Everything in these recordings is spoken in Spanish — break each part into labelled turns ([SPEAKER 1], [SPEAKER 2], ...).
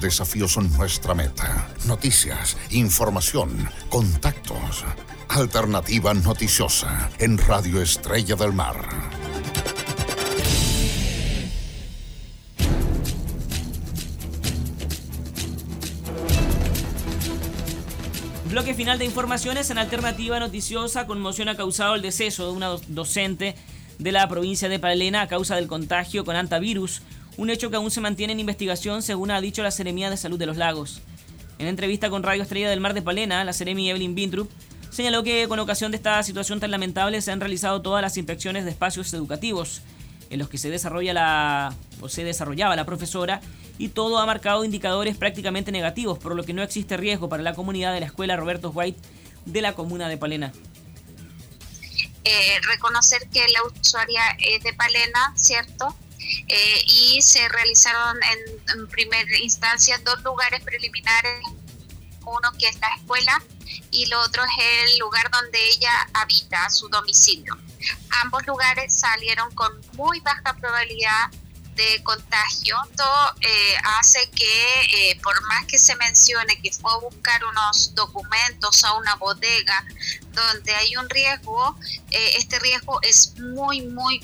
[SPEAKER 1] desafíos son nuestra meta. Noticias, información, contactos. Alternativa Noticiosa en Radio Estrella del Mar.
[SPEAKER 2] Bloque final de informaciones en Alternativa Noticiosa. Conmoción ha causado el deceso de una docente de la provincia de Palena a causa del contagio con hantavirus, un hecho que aún se mantiene en investigación según ha dicho la Seremía de Salud de los Lagos. En entrevista con Radio Estrella del Mar de Palena, la Seremi Evelyn Bintrup señaló que con ocasión de esta situación tan lamentable se han realizado todas las inspecciones de espacios educativos en los que se desarrollaba la profesora, y todo ha marcado indicadores prácticamente negativos, por lo que no existe riesgo para la comunidad de la escuela Roberto White de la comuna de Palena.
[SPEAKER 3] Reconocer que la usuaria es de Palena, ¿cierto? Y se realizaron en primera instancia 2 lugares preliminares, uno que es la escuela y lo otro es el lugar donde ella habita, su domicilio. Ambos lugares salieron con muy baja probabilidad de contagio. Esto hace que por más que se mencione que fue a buscar unos documentos a una bodega donde hay un riesgo, este riesgo es muy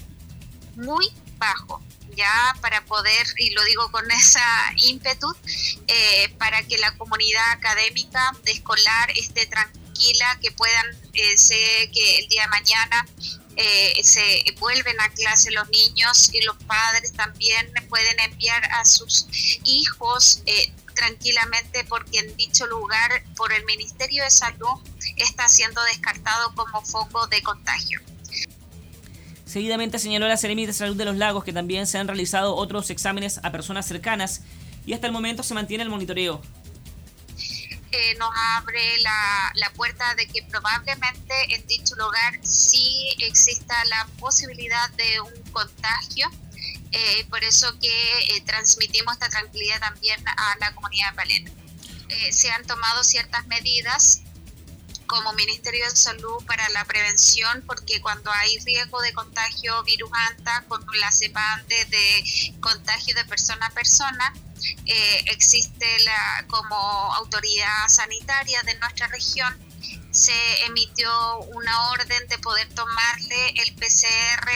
[SPEAKER 3] bajo, ya, para poder, y lo digo con esa ímpetu, para que la comunidad académica de escolar esté tranquila, que puedan, sé que el día de mañana se vuelven a clase los niños y los padres también pueden enviar a sus hijos tranquilamente, porque en dicho lugar, por el Ministerio de Salud, está siendo descartado como foco de contagio.
[SPEAKER 2] Seguidamente señaló la Seremi de Salud de los Lagos que también se han realizado otros exámenes a personas cercanas y hasta el momento se mantiene el monitoreo.
[SPEAKER 3] Nos abre la puerta de que probablemente en dicho lugar sí exista la posibilidad de un contagio, por eso que transmitimos esta tranquilidad también a la comunidad de Palena. Se han tomado ciertas medidas como Ministerio de Salud para la prevención, porque cuando hay riesgo de contagio virus anta con la cepa antes de contagio de persona a persona, existe como autoridad sanitaria de nuestra región, se emitió una orden de poder tomarle el PCR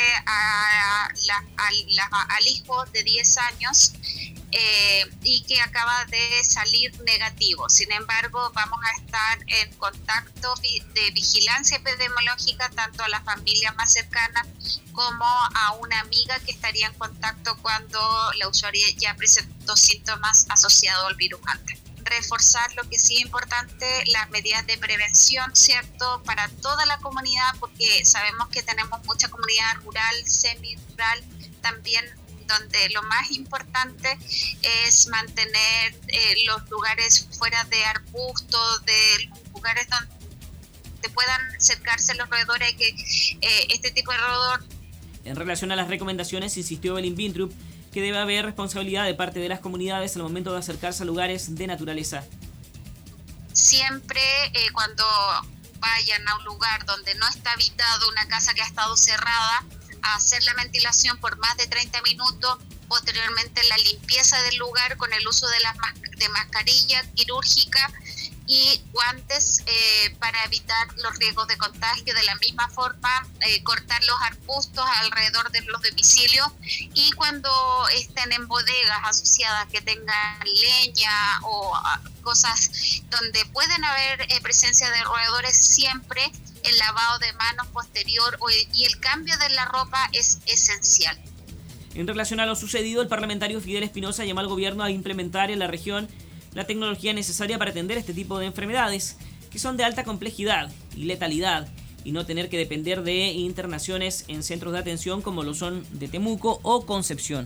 [SPEAKER 3] al hijo de 10 años y que acaba de salir negativo. Sin embargo, vamos a estar en contacto de vigilancia epidemiológica tanto a la familia más cercana como a una amiga que estaría en contacto cuando la usuaria ya presentó síntomas asociados al virus anta. Reforzar lo que sí es importante, las medidas de prevención, ¿cierto?, para toda la comunidad, porque sabemos que tenemos mucha comunidad rural, semi-rural también, donde lo más importante es mantener los lugares fuera de arbustos, de lugares donde puedan acercarse los roedores, que este tipo de roedor.
[SPEAKER 2] En relación a las recomendaciones, insistió Evelyn Bintrup que debe haber responsabilidad de parte de las comunidades al momento de acercarse a lugares de naturaleza.
[SPEAKER 3] Siempre cuando vayan a un lugar donde no está habitado, una casa que ha estado cerrada, a hacer la ventilación por más de 30 minutos, posteriormente la limpieza del lugar con el uso de mascarilla quirúrgica y guantes para evitar los riesgos de contagio. De la misma forma, cortar los arbustos alrededor de los domicilios, y cuando estén en bodegas asociadas que tengan leña o cosas donde pueden haber presencia de roedores, siempre el lavado de manos posterior y el cambio de la ropa es esencial.
[SPEAKER 2] En relación a lo sucedido, el parlamentario Fidel Espinosa llamó al gobierno a implementar en la región la tecnología necesaria para atender este tipo de enfermedades, que son de alta complejidad y letalidad, y no tener que depender de internaciones en centros de atención como lo son de Temuco o Concepción.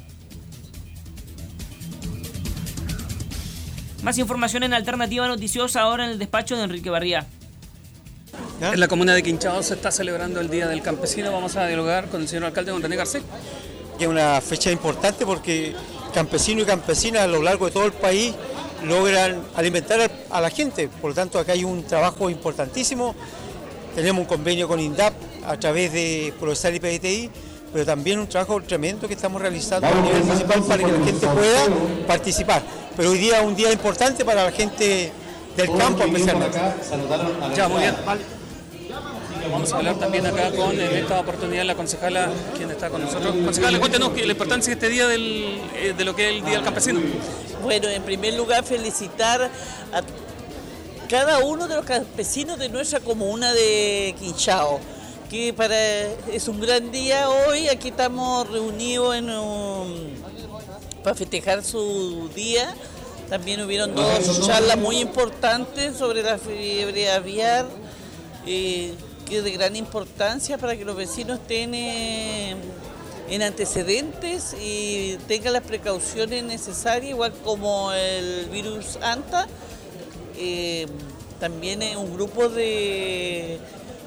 [SPEAKER 2] Más información en Alternativa Noticiosa ahora en el despacho de Enrique Barría.
[SPEAKER 4] En la comuna de Quinchao se está celebrando el Día del Campesino. Vamos a dialogar con el señor alcalde, don René Garcés.
[SPEAKER 5] Es una fecha importante porque campesinos y campesinas a lo largo de todo el país logran alimentar a la gente. Por lo tanto, acá hay un trabajo importantísimo. Tenemos un convenio con INDAP a través de Procesal y PTI, pero también un trabajo tremendo que estamos realizando a nivel municipal para que la gente pueda participar. pero hoy día es un día importante para la gente del campo especialmente.
[SPEAKER 4] Ya, muy bien. Vamos a hablar también acá con, en esta oportunidad, la concejala, quien está con nosotros. Concejala, cuéntenos la importancia de este día de lo que es el Día del Campesino.
[SPEAKER 6] Bueno, en primer lugar, felicitar a cada uno de los campesinos de nuestra comuna de Quinchao, que es un gran día hoy. Aquí estamos reunidos para festejar su día. También hubieron dos charlas muy importantes sobre la fiebre aviar, que es de gran importancia para que los vecinos estén en antecedentes y tengan las precauciones necesarias, igual como el virus ANTA. También un grupo de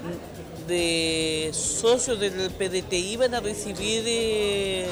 [SPEAKER 6] socios del PDTI van a recibir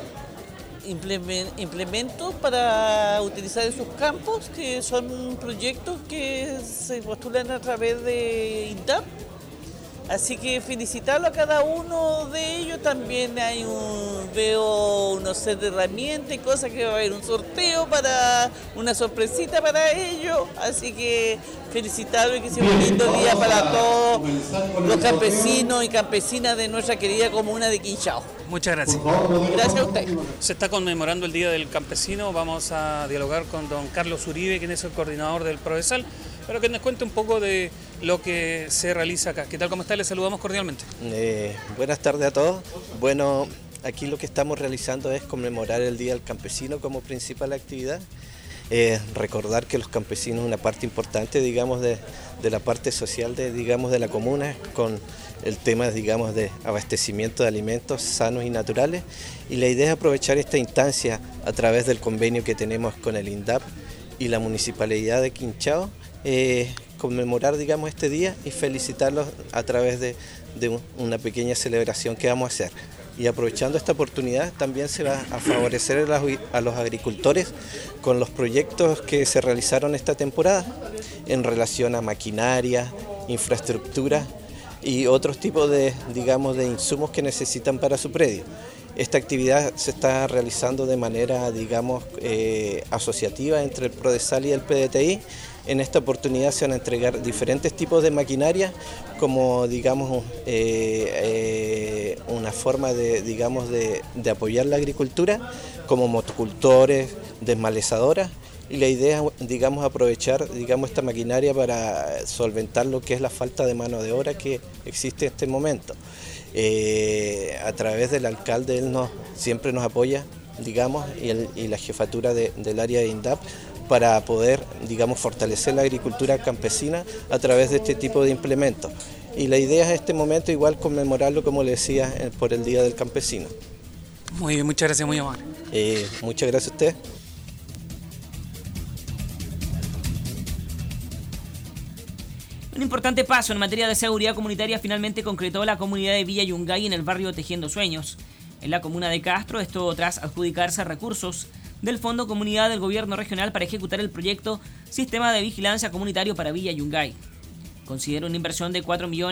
[SPEAKER 6] implementos para utilizar en sus campos, que son proyectos que se postulan a través de INDAP. Así que felicitarlo a cada uno de ellos. También veo unos set de herramientas y cosas, que va a haber un sorteo para una sorpresita para ellos. Así que felicitarlo y que sea un lindo día para todos los campesinos y campesinas de nuestra querida comuna de Quinchao.
[SPEAKER 4] Muchas gracias.
[SPEAKER 6] Gracias a usted.
[SPEAKER 4] Se está conmemorando el Día del Campesino. Vamos a dialogar con don Carlos Uribe, quien es el coordinador del Prodesal, pero que nos cuente un poco de lo que se realiza acá. ¿Qué tal? ¿Cómo está? Les saludamos cordialmente.
[SPEAKER 7] Buenas tardes a todos. Bueno, aquí lo que estamos realizando es conmemorar el Día del Campesino como principal actividad. Recordar que los campesinos son una parte importante, digamos, de la parte social de la comuna, con el tema, digamos, de abastecimiento de alimentos sanos y naturales. Y la idea es aprovechar esta instancia a través del convenio que tenemos con el INDAP y la Municipalidad de Quinchao, conmemorar, digamos, este día y felicitarlos a través de una pequeña celebración que vamos a hacer. Y aprovechando esta oportunidad también se va a favorecer a los agricultores con los proyectos que se realizaron esta temporada en relación a maquinaria, infraestructura y otros tipos de insumos que necesitan para su predio. Esta actividad se está realizando de manera, digamos, asociativa entre el Prodesal y el PDTI. En esta oportunidad se van a entregar diferentes tipos de maquinaria como, digamos, una forma de apoyar la agricultura, como motocultores, desmalezadoras, y la idea es, digamos, aprovechar, digamos, esta maquinaria para solventar lo que es la falta de mano de obra que existe en este momento. A través del alcalde, él siempre nos apoya, digamos, y la jefatura del área de INDAP, para poder, digamos, fortalecer la agricultura campesina a través de este tipo de implementos. Y la idea es en este momento igual conmemorarlo, como le decía, por el Día del Campesino.
[SPEAKER 4] Muy bien, muchas gracias, muy amable.
[SPEAKER 7] Muchas gracias a usted.
[SPEAKER 2] Un importante paso en materia de seguridad comunitaria finalmente concretó la comunidad de Villa Yungay en el barrio Tejiendo Sueños, en la comuna de Castro, esto tras adjudicarse recursos del Fondo Comunidad del Gobierno Regional para ejecutar el proyecto Sistema de Vigilancia Comunitario para Villa Yungay. Considera una inversión de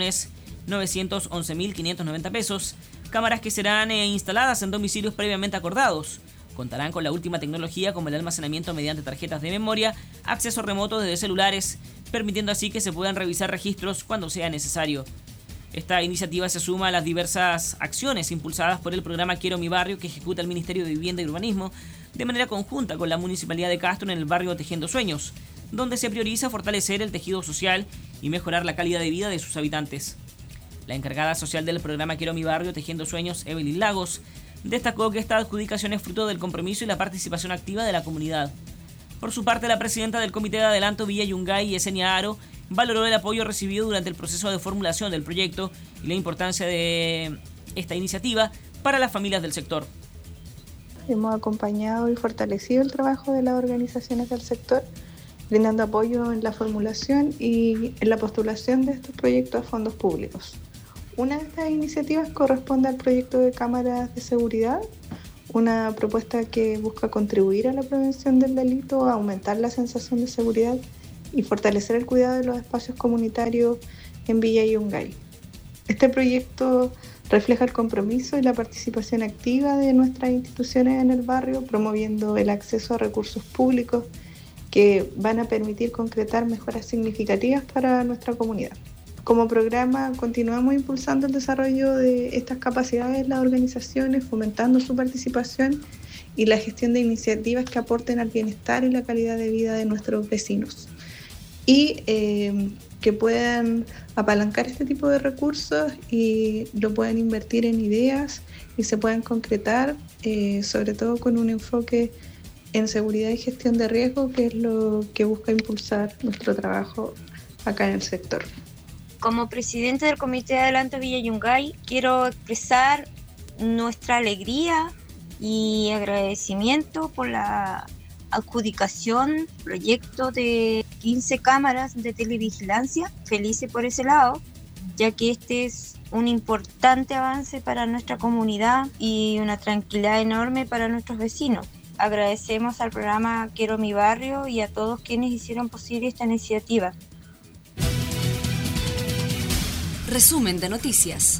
[SPEAKER 2] 4.911.590 pesos, cámaras que serán instaladas en domicilios previamente acordados. Contarán con la última tecnología como el almacenamiento mediante tarjetas de memoria, acceso remoto desde celulares, permitiendo así que se puedan revisar registros cuando sea necesario. Esta iniciativa se suma a las diversas acciones impulsadas por el programa Quiero Mi Barrio que ejecuta el Ministerio de Vivienda y Urbanismo de manera conjunta con la Municipalidad de Castro en el barrio Tejiendo Sueños, donde se prioriza fortalecer el tejido social y mejorar la calidad de vida de sus habitantes. La encargada social del programa Quiero Mi Barrio Tejiendo Sueños, Evelyn Lagos, destacó que esta adjudicación es fruto del compromiso y la participación activa de la comunidad. Por su parte, la presidenta del Comité de Adelanto Villa Yungay, Yesenia Aro, valoró el apoyo recibido durante el proceso de formulación del proyecto y la importancia de esta iniciativa para las familias del sector.
[SPEAKER 8] Hemos acompañado y fortalecido el trabajo de las organizaciones del sector, brindando apoyo en la formulación y en la postulación de estos proyectos a fondos públicos. Una de estas iniciativas corresponde al proyecto de cámaras de seguridad, una propuesta que busca contribuir a la prevención del delito, aumentar la sensación de seguridad y fortalecer el cuidado de los espacios comunitarios en Villa Yungay. Este proyecto refleja el compromiso y la participación activa de nuestras instituciones en el barrio, promoviendo el acceso a recursos públicos que van a permitir concretar mejoras significativas para nuestra comunidad. Como programa continuamos impulsando el desarrollo de estas capacidades en las organizaciones, fomentando su participación y la gestión de iniciativas que aporten al bienestar y la calidad de vida de nuestros vecinos. Y que puedan apalancar este tipo de recursos y lo puedan invertir en ideas y se puedan concretar, sobre todo con un enfoque en seguridad y gestión de riesgo, que es lo que busca impulsar nuestro trabajo acá en el sector.
[SPEAKER 9] Como presidente del Comité de Adelanto Villa Yungay, quiero expresar nuestra alegría y agradecimiento por la adjudicación, proyecto de 15 cámaras de televigilancia. Felices por ese lado, ya que este es un importante avance para nuestra comunidad y una tranquilidad enorme para nuestros vecinos. Agradecemos al programa Quiero mi barrio y a todos quienes hicieron posible esta iniciativa.
[SPEAKER 10] Resumen de noticias.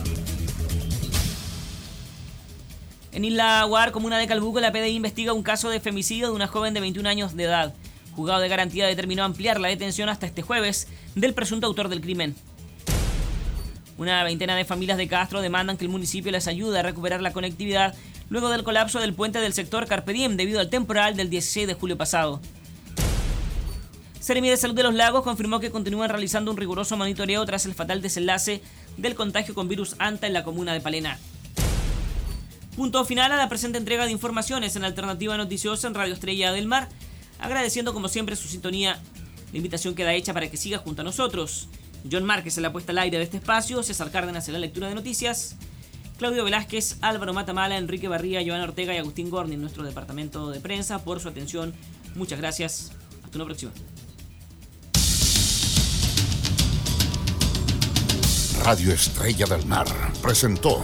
[SPEAKER 2] En Isla Huar, comuna de Calbuco, la PDI investiga un caso de femicidio de una joven de 21 años de edad. Juzgado de Garantía determinó ampliar la detención hasta este jueves del presunto autor del crimen. Una veintena de familias de Castro demandan que el municipio les ayude a recuperar la conectividad luego del colapso del puente del sector Carpe Diem debido al temporal del 16 de julio pasado. Seremi de Salud de los Lagos confirmó que continúan realizando un riguroso monitoreo tras el fatal desenlace del contagio con virus Anta en la comuna de Palena. Punto final a la presente entrega de informaciones en Alternativa Noticiosa en Radio Estrella del Mar, agradeciendo como siempre su sintonía. La invitación queda hecha para que siga junto a nosotros. John Márquez en la puesta al aire de este espacio, César Cárdenas en la lectura de noticias, Claudio Velázquez, Álvaro Matamala, Enrique Barría, Joana Ortega y Agustín Gorni en nuestro departamento de prensa por su atención. Muchas gracias. Hasta una próxima.
[SPEAKER 1] Radio Estrella del Mar presentó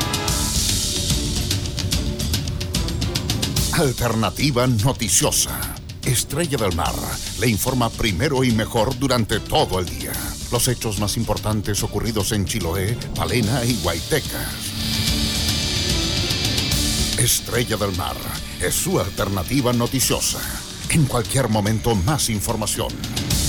[SPEAKER 1] Alternativa Noticiosa. Estrella del Mar le informa primero y mejor durante todo el día. Los hechos más importantes ocurridos en Chiloé, Palena y Guaytecas. Estrella del Mar es su alternativa noticiosa. En cualquier momento, más información.